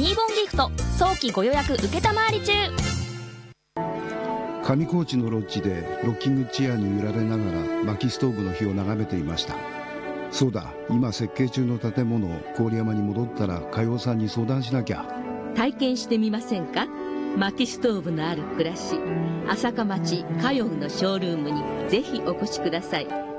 ニーボンギフト早期ご予約受けたまわり中。 上高地のロッジでロッキングチェアに揺られながら薪ストーブの火を眺めていました。そうだ、今設計中の建物郡山に戻ったら佳代さんに相談しなきゃ。 体験してみませんか？薪ストーブのある暮らし、朝霞町佳代のショールームにぜひお越しください。